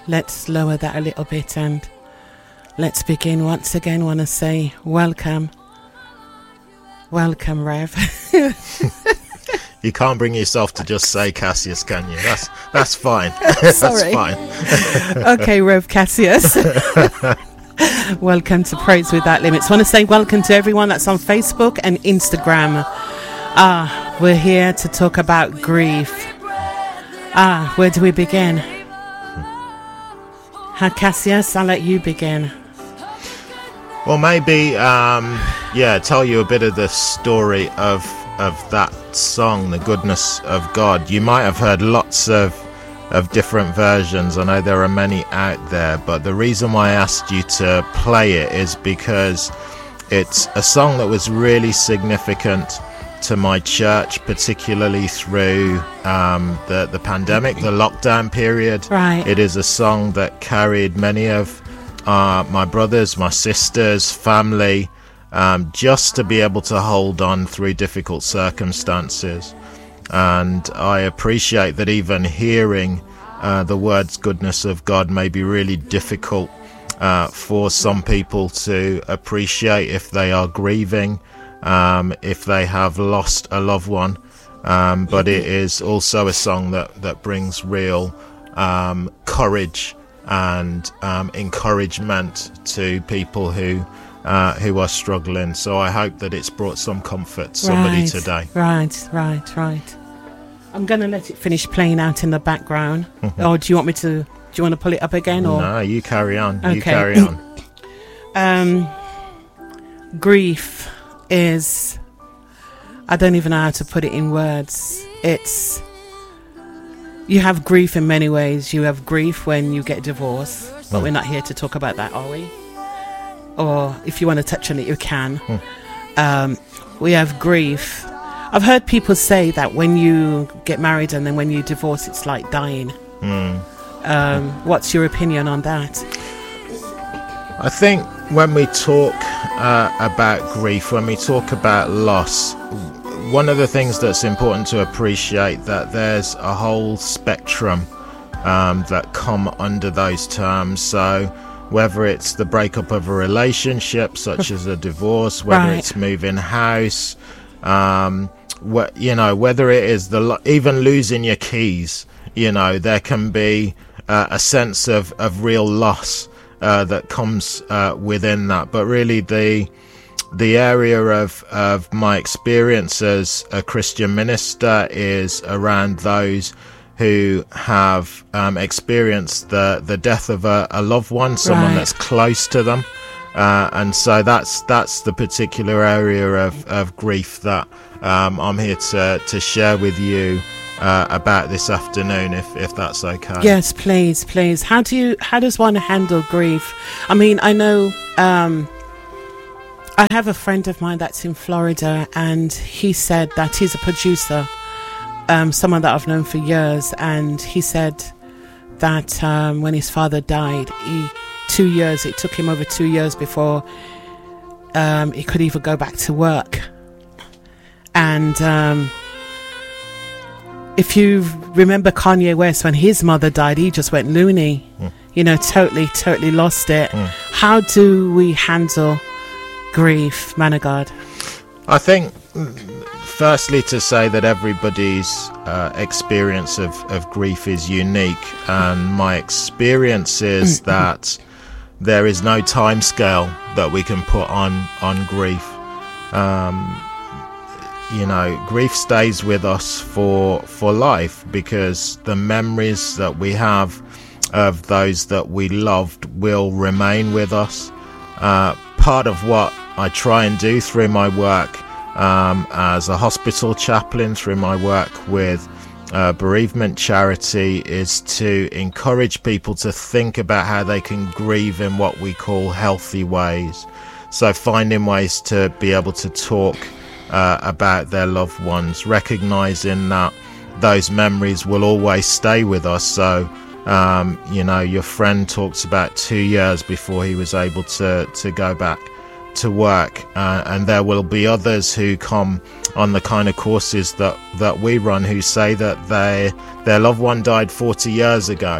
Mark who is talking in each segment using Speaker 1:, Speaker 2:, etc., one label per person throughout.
Speaker 1: let's lower that a little bit and let's begin once again. I want to say welcome, Rev.
Speaker 2: You can't bring yourself to just say Cassius, can you? That's fine.
Speaker 1: Sorry.
Speaker 2: That's fine.
Speaker 1: Okay, Rev Cassius. Welcome to Praise Without Limits. I want to say welcome to everyone that's on Facebook and Instagram. We're here to talk about grief. Where do we begin? Cassius, I'll let you begin.
Speaker 2: Well, maybe, tell you a bit of the story of that song, The Goodness of God. You might have heard lots of different versions. I know there are many out there, but the reason why I asked you to play it is because it's a song that was really significant to my church, particularly through the pandemic, the lockdown period.
Speaker 1: Right.
Speaker 2: It is a song that carried many of my brothers, my sisters, family, just to be able to hold on through difficult circumstances. And I appreciate that even hearing the words goodness of God may be really difficult for some people to appreciate if they are grieving, if they have lost a loved one. But it is also a song that brings real courage and encouragement to people who are struggling. So I hope that it's brought some comfort to somebody today.
Speaker 1: Right. I'm going to let it finish playing out in the background. Or do you want to pull it up again? Or?
Speaker 2: No, you carry on.
Speaker 1: Okay.
Speaker 2: You carry on.
Speaker 1: Grief is, I don't even know how to put it in words. You have grief in many ways. You have grief when you get divorced, but we're not here to talk about that, are we? Or if you want to touch on it, you can. We have grief. I've heard people say that when you get married and then when you divorce, it's like dying. What's your opinion on that?
Speaker 2: I think when we talk about grief, when we talk about loss, one of the things that's important to appreciate that there's a whole spectrum that come under those terms. So whether it's the breakup of a relationship, such as a divorce, whether it's moving house, whether it is even losing your keys, there can be a sense of real loss that comes within that. But really the area of my experience as a Christian minister is around those who have experienced the death of a loved one, someone that's close to them. And so that's the particular area of grief that I'm here to share with you about this afternoon, if that's okay.
Speaker 1: Yes, please. How does one handle grief? I mean, I know I have a friend of mine that's in Florida, and he said that he's a producer, someone that I've known for years, and he said that when his father died, it took him over 2 years before he could even go back to work. And if you remember Kanye West, when his mother died, he just went loony, totally lost it. How do we handle grief, man of God?
Speaker 2: I think firstly to say that everybody's experience of grief is unique, and my experience is that there is no time scale that we can put on grief. Grief stays with us for life, because the memories that we have of those that we loved will remain with us. Part of what I try and do through my work as a hospital chaplain, through my work with bereavement charity, is to encourage people to think about how they can grieve in what we call healthy ways. So finding ways to be able to talk about their loved ones, recognizing that those memories will always stay with us. So your friend talks about 2 years before he was able to go back to work, and there will be others who come on the kind of courses that we run who say that their loved one died 40 years ago,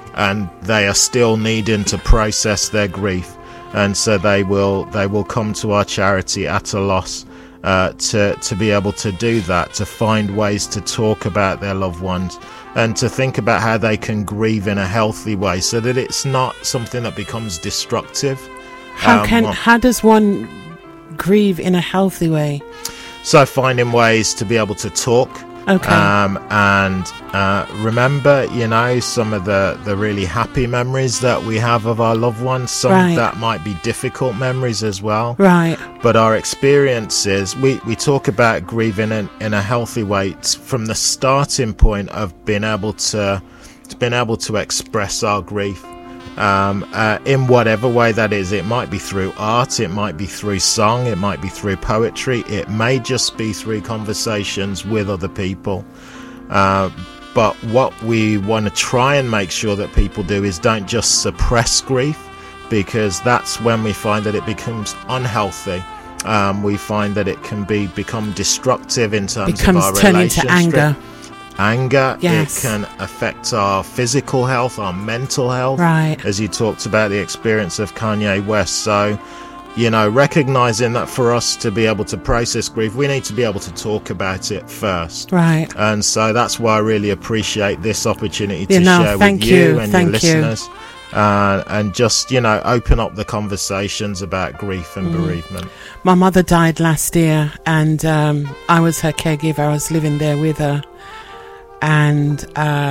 Speaker 2: and they are still needing to process their grief, and so they will come to our charity at a loss to be able to do that, to find ways to talk about their loved ones and to think about how they can grieve in a healthy way, so that it's not something that becomes destructive.
Speaker 1: How does one grieve in a healthy way?
Speaker 2: So finding ways to be able to talk.
Speaker 1: Okay.
Speaker 2: And remember, some of the really happy memories that we have of our loved ones. Some
Speaker 1: right.
Speaker 2: that might be difficult memories as well.
Speaker 1: Right.
Speaker 2: But our experiences, we talk about grieving in a healthy way from the starting point of being able to express our grief. In whatever way that is. It might be through art, it might be through song, it might be through poetry, it may just be through conversations with other people. But what we want to try and make sure that people do is don't just suppress grief, because that's when we find that it becomes unhealthy. We find that it can become destructive in terms of our
Speaker 1: turn
Speaker 2: relationship.
Speaker 1: Into
Speaker 2: Anger,
Speaker 1: yes.
Speaker 2: It can affect our physical health, our mental health,
Speaker 1: right.
Speaker 2: as you talked about the experience of Kanye West. So, recognizing that for us to be able to process grief, we need to be able to talk about it first.
Speaker 1: Right.
Speaker 2: And so that's why I really appreciate this opportunity to share with you and your listeners. And just, open up the conversations about grief and bereavement.
Speaker 1: My mother died last year, and I was her caregiver. I was living there with her. And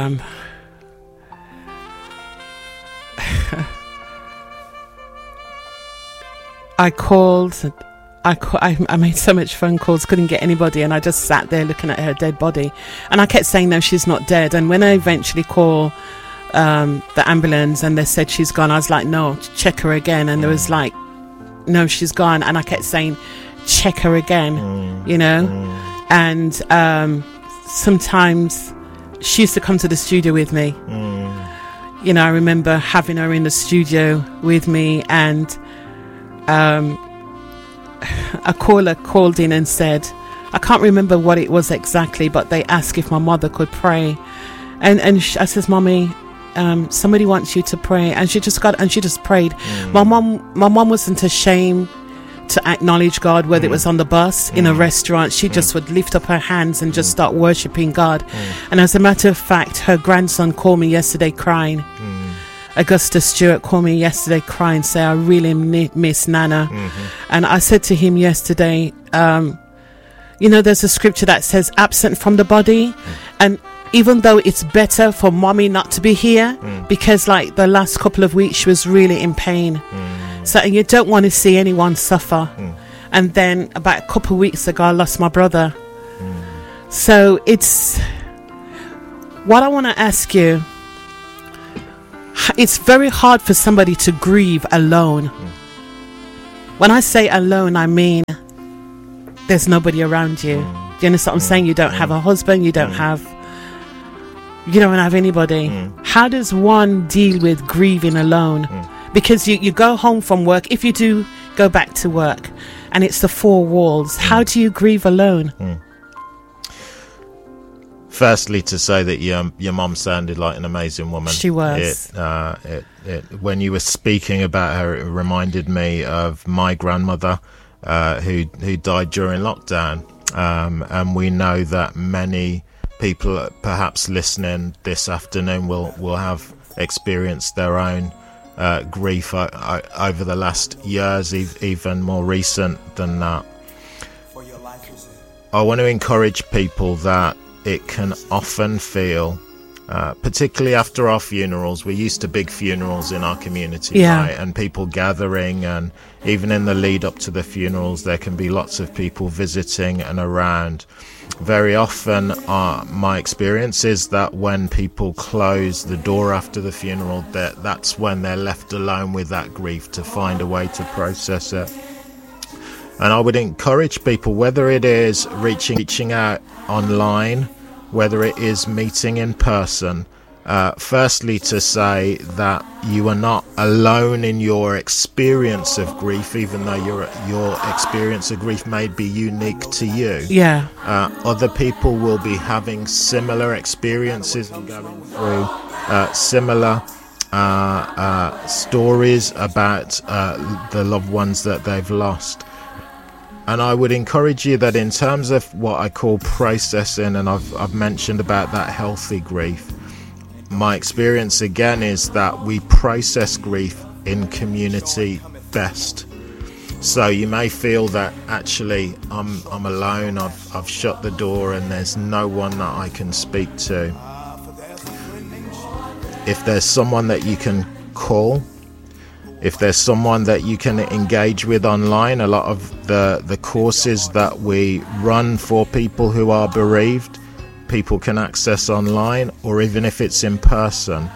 Speaker 1: I called. I made so much phone calls, couldn't get anybody, and I just sat there looking at her dead body. And I kept saying, no, she's not dead. And when I eventually called the ambulance and they said she's gone, I was like, no, check her again. And there was like, no, she's gone. And I kept saying, check her again, And sometimes she used to come to the studio with me. I remember having her in the studio with me, and a caller called in and said, I can't remember what it was exactly, but they asked if my mother could pray. And I says, Mommy, somebody wants you to pray. And she just prayed. My mom wasn't ashamed to acknowledge God, whether it was on the bus, in a restaurant. She just would lift up her hands and just start worshipping God. And as a matter of fact, her grandson called me yesterday crying. Augustus Stewart called me yesterday crying, say, I really miss Nana. And I said to him yesterday, there's a scripture that says absent from the body. And even though it's better for mommy not to be here, because like the last couple of weeks she was really in pain. So you don't want to see anyone suffer. And then about a couple of weeks ago, I lost my brother. So it's what I want to ask you. It's very hard for somebody to grieve alone. When I say alone, I mean there's nobody around you. Do you understand what I'm saying? You don't have a husband. You don't have anybody. How does one deal with grieving alone? Because you go home from work, if you do go back to work, and it's the four walls, how do you grieve alone?
Speaker 2: Firstly, to say that your mum sounded like an amazing woman.
Speaker 1: She was.
Speaker 2: When you were speaking about her, it reminded me of my grandmother, who died during lockdown. And we know that many people perhaps listening this afternoon will have experienced their own grief over the last years, even more recent than that. I want to encourage people that it can often feel, particularly after our funerals, we're used to big funerals in our community, right? And people gathering, and even in the lead up to the funerals there can be lots of people visiting and around. Very often my experience is that when people close the door after the funeral, that's when they're left alone with that grief to find a way to process it. And I would encourage people, whether it is reaching out online, whether it is meeting in person, firstly to say that you are not alone in your experience of grief, even though your experience of grief may be unique to you. Other people will be having similar experiences and going through similar stories about the loved ones that they've lost. And I would encourage you that in terms of what I call processing, and I've mentioned about that healthy grief, my experience again is that we process grief in community best. So you may feel that actually I'm alone, I've shut the door and there's no one that I can speak to. If there's someone that you can call, if there's someone that you can engage with online, a lot of the courses that we run for people who are bereaved, people can access online, or even if it's in person.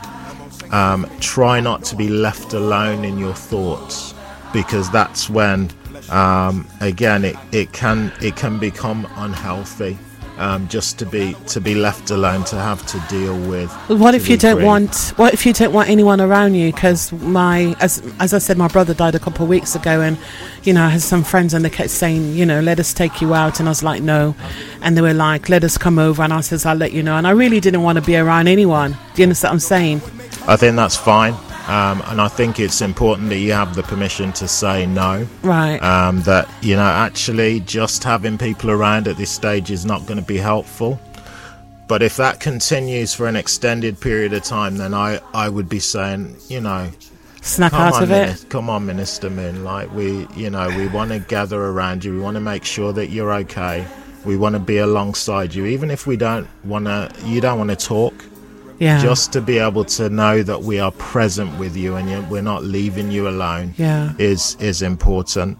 Speaker 2: Try not to be left alone in your thoughts, because that's when again it can become unhealthy, just to be left alone, to have to deal with.
Speaker 1: What if you don't want anyone around you? Because as I said, my brother died a couple of weeks ago, and I had some friends and they kept saying, let us take you out, and I was like, no, and they were like, let us come over, and I says, I'll let you know, and I really didn't want to be around anyone. Do you understand what I'm saying?
Speaker 2: I think that's fine. And I think it's important that you have the permission to say no.
Speaker 1: Right.
Speaker 2: That, actually just having people around at this stage is not going to be helpful. But if that continues for an extended period of time, then I would be saying,
Speaker 1: snap out of it.
Speaker 2: Come on, Minister Min. Like, we want to gather around you. We want to make sure that you're okay. We want to be alongside you. Even if you don't want to talk.
Speaker 1: Yeah.
Speaker 2: Just to be able to know that we are present with you and we're not leaving you alone is important.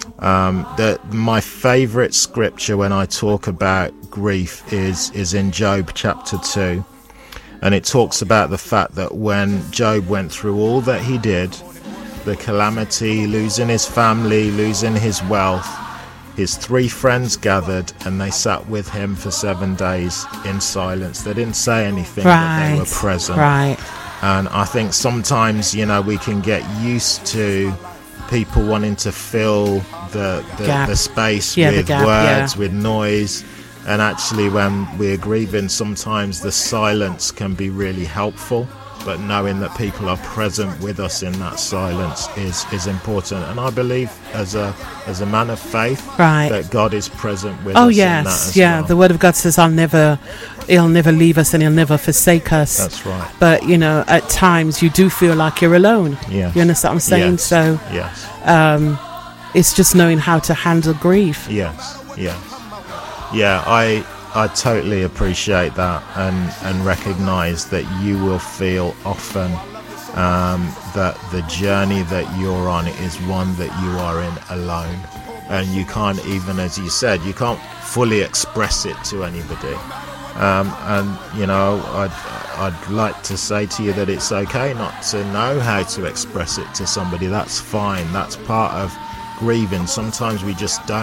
Speaker 2: My favourite scripture when I talk about grief is in Job chapter 2, and it talks about the fact that when Job went through all that he did, the calamity, losing his family, losing his wealth, his 3 friends gathered and they sat with him for 7 days in silence. They didn't say anything, but they were present.
Speaker 1: Right.
Speaker 2: And I think sometimes, we can get used to people wanting to fill the space with words, with noise. And actually, when we're grieving, sometimes the silence can be really helpful. But knowing that people are present with us in that silence is important. And I believe as a man of faith, that God is present with us in that as well.
Speaker 1: The Word of God says, He'll never leave us and He'll never forsake us.
Speaker 2: That's right.
Speaker 1: But, at times you do feel like you're alone.
Speaker 2: Yes.
Speaker 1: You understand what I'm saying?
Speaker 2: Yes.
Speaker 1: So
Speaker 2: yes.
Speaker 1: It's just knowing how to handle grief.
Speaker 2: Yes. Yes. Yeah, I totally appreciate that and recognise that you will feel often that the journey that you're on is one that you are in alone, and you can't even, as you said, you can't fully express it to anybody. I'd like to say to you that it's okay not to know how to express it to somebody. That's fine. That's part of grieving. Sometimes we just don't